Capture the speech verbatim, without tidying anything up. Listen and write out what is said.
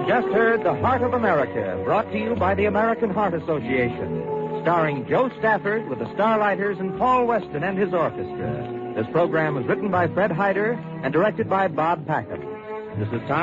You've just heard The Heart of America, brought to you by the American Heart Association, starring Joe Stafford with the Starlighters and Paul Weston and his orchestra. This program was written by Fred Hyder and directed by Bob Packham. This is Tom